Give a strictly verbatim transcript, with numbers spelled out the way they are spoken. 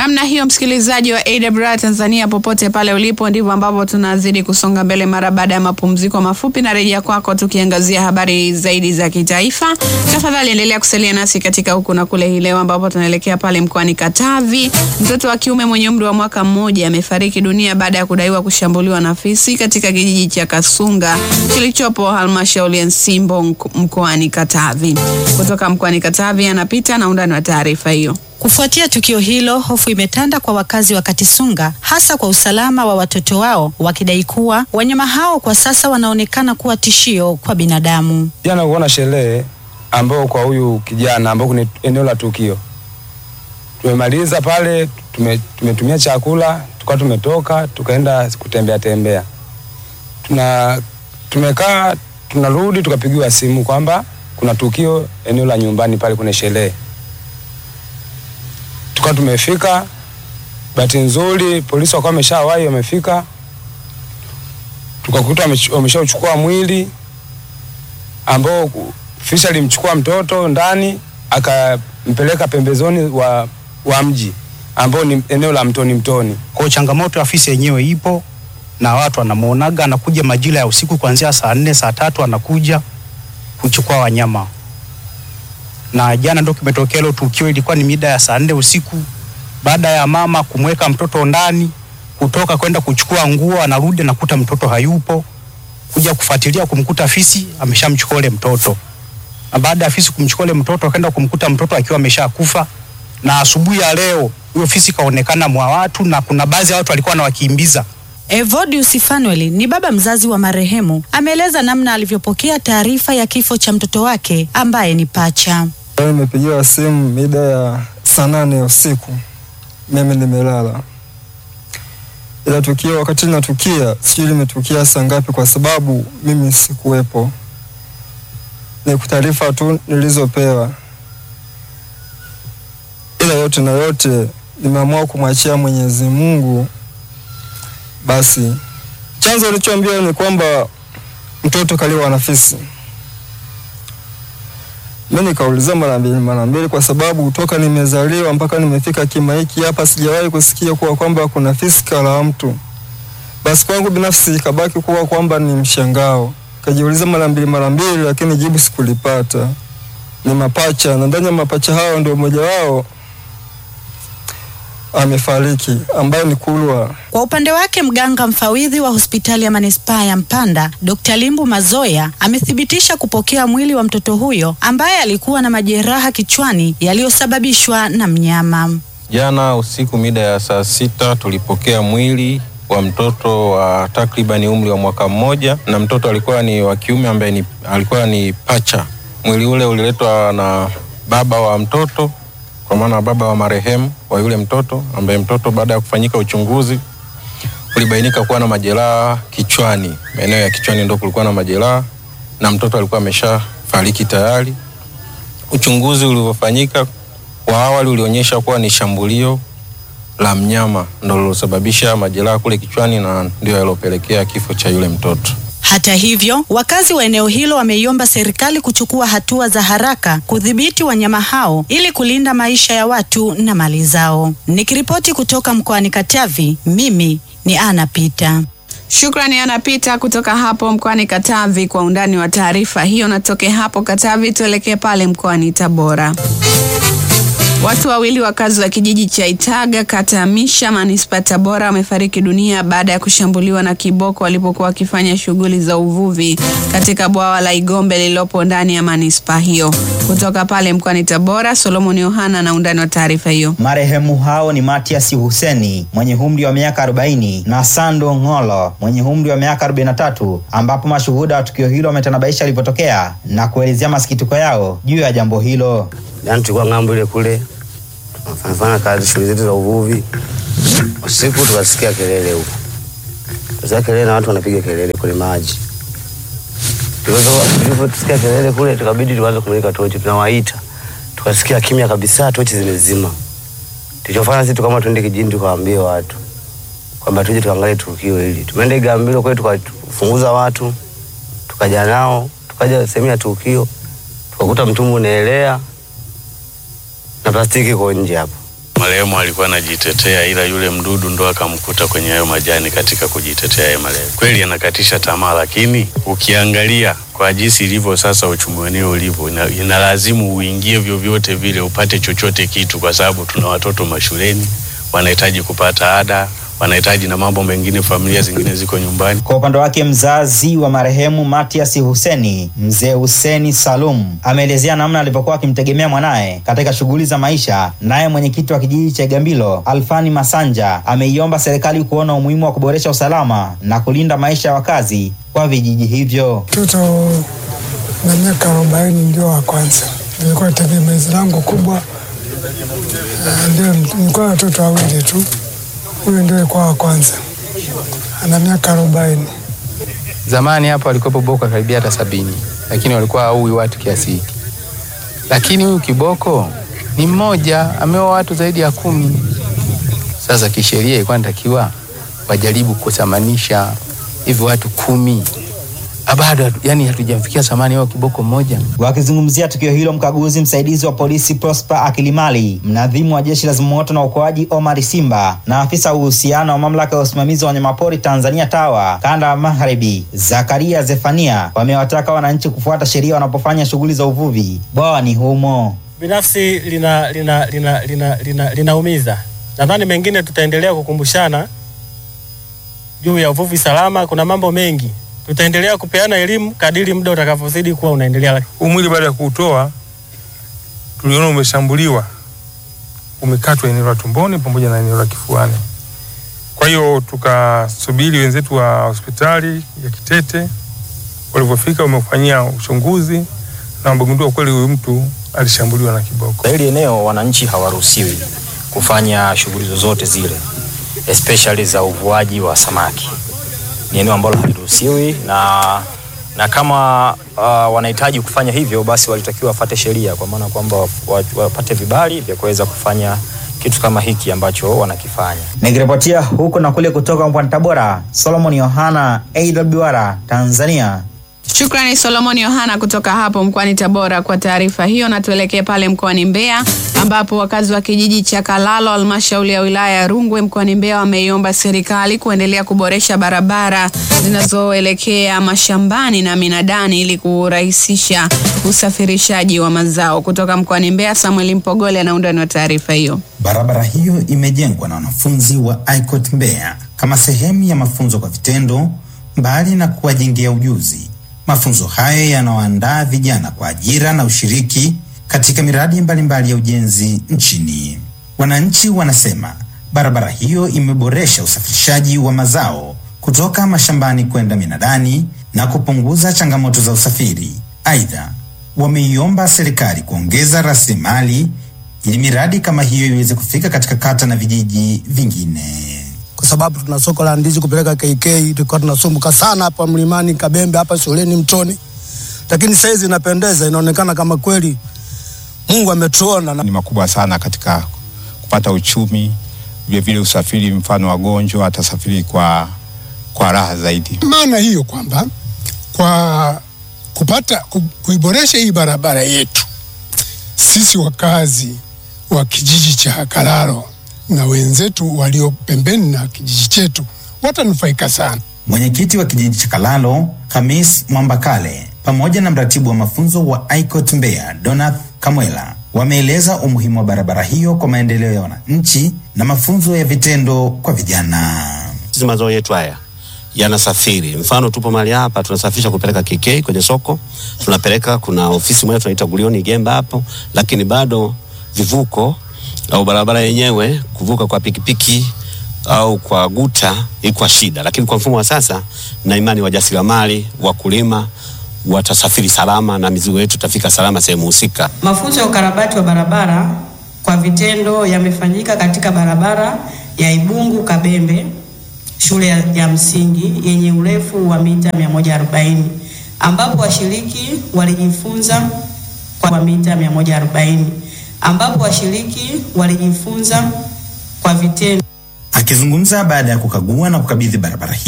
Namna hiyo, msikilizaji wa A W R Tanzania popote pale ulipo, ndivyo ambapo tunazidi kusonga mbele mara baada ya mapumziko mafupi, na rejea kwako tukiangazia habari zaidi za kitaifa. Tafadhali endelea kusalia nasi katika huku na kule hii leo, ambapo tunaelekea pale mkoani Katavi. Mtoto wa kiume mwenye umri wa mwaka mmoja amefariki dunia baada ya kudaiwa kushambuliwa na fisi katika kijiji cha Kasunga kilichopo halmashauri ya Nsimbo mkoani Katavi. Kutoka mkoani Katavi anapita na undani wa taarifa hiyo. Kufuatia tukio hilo, hofu imetanda kwa wakazi wa Katisunga, hasa kwa usalama wa watoto wao, wakidai kuwa wanyama hao kwa sasa wanaonekana kuwa tishio kwa binadamu. Jana kuona sherehe ambao kwa huyu kijana ambao ni eneo la tukio. Tumemaliza pale, tume, tumetumia chakula, tukawa tumetoka, tukaenda kutembea tembea. Tuna tumekaa, tunarudi tukapigiwa simu kwamba kuna tukio eneo la nyumbani pale, kuna sherehe. Tukawa tumefika, bahati nzuri polisi wakawa wameshawahi wamefika. Tukakuta wameshachukua mwili ambao fisi alimchukua mtoto ndani akampeleka pembezoni wa wa mji ambao ni eneo la Mtoni Mtoni. Kwa changamoto ya fisi yenyewe ipo na watu wanamuonaga, anakuja majira ya usiku kuanzia saa nne saa tatu anakuja kuchukua wanyama. Na jana ndo kimetokea hilo tukio, ilikuwa ni mida ya saa nne usiku, baada ya mama kumweka mtoto ndani, kutoka kwenda kuchukua nguo, anarudi na kuta mtoto hayupo, kuja kufuatilia kumkuta fisi ameshamchukua ile mtoto. Na baada ya fisi kumchukua ile mtoto, akaenda kumkuta mtoto akiwa ameshakufa. Na asubuhi ya leo huyo fisi kaonekana mwa watu, na kuna baadhi ya watu walikuwa wanawakimbiza. Evodius Fanueli ni baba mzazi wa marehemu, ameeleza namna alivyopokea taarifa ya kifo cha mtoto wake ambaye ni pacha. Nimepigiwa simu mida ya saa nane usiku. Mimi nimelala. Ila tukio wakati linatukia, sijui limetukia saa ngapi kwa sababu mimi sikuwepo. Ni kutaarifa tu nilizopewa. Ila yote na yote nimeamua kumwachia Mwenyezi Mungu. Basi chanzo nilichoambiwa ni kwamba mtoto kaliwa na fisi. Mimi nikauliza mara mbili mara mbili kwa sababu kutoka nimezaliwa mpaka nimefika kima hiki hapa sijawahi kusikia kuwa kwamba kuna fisi kala mtu. Basi kwangu binafsi kabaki kuwa kwamba ni mshangao. Kajiuliza mara mbili mara mbili lakini jibu sikulipata. Ni mapacha, na ndani ya mapacha hao ndio mmoja wao amefariki ambaye ni Kulwa. Kwa upande wake, mganga mfawidhi wa hospitali ya manispaa ya Mpanda, Dokta Limbu Mazoya, amethibitisha kupokea mwili wa mtoto huyo ambaye alikuwa na majeraha kichwani yaliyosababishwa na mnyama. Jana usiku mida ya saa sita tulipokea mwili wa mtoto wa takribani umri wa mwaka mmoja, na mtoto alikuwa ni wa kiume ambaye ni alikuwa ni pacha. Mwili ule uliletwa na baba wa mtoto, kwa maana baba wa marehemu wa yule mtoto, ambaye mtoto baada ya kufanyika uchunguzi ulibainika kuwa na majeraha kichwani. Maeneo ya kichwani ndio kulikuwa na majeraha, na mtoto alikuwa ameshafariki tayari. Uchunguzi uliofanyika kwa awali ulionyesha kuwa ni shambulio la mnyama ndio lilosababisha majeraha kule kichwani, na ndio yalopelekea kifo cha yule mtoto. Hata hivyo, wakazi wa eneo hilo wameiomba serikali kuchukua hatua za haraka kudhibiti wanyama hao ili kulinda maisha ya watu na mali zao. Nikiripoti kutoka mkoani Katavi, mimi ni Ana Pita. Shukrani Ana Pita kutoka hapo mkoani Katavi kwa undani wa taarifa hiyo. Natoke hapo Katavi tuelekee pale mkoani Tabora. Watu wawili wakazi wa kijiji cha Itaga kata ya Misha manispaa Tabora wamefariki dunia baada ya kushambuliwa na kiboko walipokuwa wakifanya shughuli za uvuvi katika bwawa la Igombe lililopo ndani ya manispaa hiyo. Kutoka pale mkoani Tabora, Solomon Yohana na undani wa taarifa hiyo. Marehemu hao ni Matias Huseni mwenye umri wa miaka arobaini na Sando Ngolo mwenye umri wa miaka arobaini na tatu, ambapo mashuhuda wa tukio hilo wametanabaisha lilipotokea na kuelezea masikitiko yao juu ya jambo hilo. Yani tulikuwa ngambo ile kule tunafanya kazi shughuli zetu za uvuvi. Usiku tukasikia kelele huko. Tukasikia kelele na watu wanapiga kelele kule maji. Tuliposikia kelele kule tukabidi tuanze kumulika tochi, tunawaita. Tukasikia kimya kabisa, tochi zimezima. Tulichofanya sisi kama twende kijini tukawaambia watu kwamba tuje tuangalie tukio hili. Tumeenda Igambilo kwetu tukafunguza watu, tukaja nao, tukaja sehemu ya tukio, tukakuta mtumbu unaelea na plastiki kwa nje hapo. marehemu alikuwa anajitetea, ila yule mdudu ndo akamkuta kwenye hayo majani katika kujitetea yeye marehemu. Kweli anakatisha tamaa, lakini ukiangalia kwa jinsi ilivyo sasa uchumi wenyewe ulivyo, ina, inalazimu uingie vyovyote vile upate chochote kitu, kwa sababu tuna watoto mashuleni wanahitaji kupata ada, wanahitaji na mambo mengine, familia zingine ziko nyumbani. Kwa upande wake mzazi wa marehemu Matias Huseni, mzee Huseni Salum, ameelezea namna alivyokuwa akimtegemea mwanae katika shughuli za maisha. Naye mwenyekiti wa kijiji cha Igambilo, Alfani Masanja, ameiomba serikali kuona umuhimu wa kuboresha usalama na kulinda maisha ya wakazi wa vijiji hivyo. Mtoto na miaka arobaini ndio wa kwanza. Nilikuwa tegemezi langu kubwa. Ndio nilikuwa watoto wawili tu. Huyo ndio kwa wa kwanza. Ana miaka arobaini. Zamani hapo alikuwa boko karibia hata sabini, lakini walikuwa haui watu kiasi hiki. Lakini huyu kiboko ni mmoja, ameoa watu zaidi ya kumi. Sasa kisheria ilikuwa inatakiwa wajaribu kusamanisha hivi watu kumi. Bado yani hatujamfikia samani wao kiboko mmoja. Wakizungumzia tukio hilo, mkaguzi msaidizi wa polisi Prosper Akilimali, mnadhimu wa jeshi la zimamoto na uokoaji Omar Simba na afisa uhusiano wa mamlaka ya usimamizi wa wanyamapori Tanzania Tawa kanda ya Magharibi Zakaria Zefania wamewataka wananchi kufuata sheria wanapofanya shughuli za uvuvi bwawani humo. Binafsi lina lina lina lina lina linaumiza. Nadhani mengine tutaendelea kukumbushana juu ya uvuvi salama. Kuna mambo mengi tutaendelea kupeana elimu kadiri muda utakavyozidi kuwa unaendelea. Umwili baada ya kuutoa tuliona umeshambuliwa, umekatwa eneo la tumboni pamoja na eneo la kifuani. Kwa hiyo tukasubiri wenzetu wa hospitali ya Kitete, walipofika wamefanyia uchunguzi na wamegundua kweli huyu mtu alishambuliwa na kiboko. Hili eneo wananchi hawaruhusiwi kufanya shughuli zozote zile, especially za uvuaji wa samaki. Ni eneo ambalo haliruhusiwi na na kama uh, wanahitaji kufanya hivyo, basi walitakiwa wafuate sheria, kwa maana kwamba wapate vibali vya kuweza kufanya kitu kama hiki ambacho wanakifanya. Nikiripotia huko na kule kutoka mkoani Tabora, Solomon Yohana, A W R Tanzania. Shukrani Solomon Yohana kutoka hapo mkoani Tabora kwa taarifa hiyo. Na tuelekee pale mkoani Mbeya ambapo wakazi wa kijiji cha Kalalo halmashauri ya wilaya ya Rungwe mkoani Mbeya wameiomba serikali kuendelea kuboresha barabara zinazoelekea mashambani na minadani ili kurahisisha usafirishaji wa mazao. Kutoka mkoani Mbeya, Samuel Mpogole anaunda na taarifa hiyo. Barabara hiyo imejengwa na wanafunzi wa I C O T Mbeya kama sehemu ya mafunzo kwa vitendo, mbali na kuwajengea ujuzi. Mafunzo hayo yanawaandaa vijana kwa ajira na ushiriki katika miradi mbalimbali ya ujenzi nchini. Wananchi wanasema barabara hiyo imeboresha usafirishaji wa mazao kutoka mashambani kwenda minadani na kupunguza changamoto za usafiri. Aidha, wameiomba serikali kuongeza rasilimali ili miradi kama hiyo iweze kufika katika kata na vijiji vingine. Kwa sababu tuna soko la ndizi kupeleka K K, tulikuwa tunasumbuka sana hapa mlimani Kabembe, hapa shuleni Mtoni. Lakini sasa hizi inapendeza, inaonekana kama kweli Mungu ametuona. Ni makubwa sana katika kupata uchumi, vile vile usafiri, mfano wagonjwa atasafiri kwa kwa raha zaidi. Maana hiyo kwamba kwa kupata ku, kuiboresha hii barabara yetu, sisi wakazi wa kijiji cha Kalalo na wenzetu walio pembeni na kijiji chetu watanufaika sana. Mwenyekiti wa kijiji cha Kalalo, Hamis Mwambakale, pamoja na mratibu wa mafunzo wa I C O T Mbeya, Donath Kamwela, wameeleza umuhimu wa barabara hiyo kwa maendeleo ya wananchi na mafunzo ya vitendo kwa vijana. Sisi mazao yetu haya yanasafiri. Mfano tupo mahali hapa tunasafisha kupeleka K K kwenye soko. Tunapeleka, kuna ofisi moja tunaita Gulioni Gemba hapo, lakini bado vivuko au barabara yenyewe kuvuka kwa pikipiki au kwa guta ilikuwa shida. Lakini kwa mfumo wa sasa na imani wajasiriamali, wakulima watasafiri salama na mizigo yetu tafika salama sehemu husika. Mafunzo ya ukarabati wa barabara kwa vitendo yamefanyika katika barabara ya Ibungu Kabembe, shule ya, ya msingi yenye urefu wa mita mia moja arobaini, ambapo washiriki walijifunza kwa mita mia moja arobaini, ambapo washiriki walijifunza kwa vitendo. Akizungumza baada ya kukagua na kukabidhi barabara hii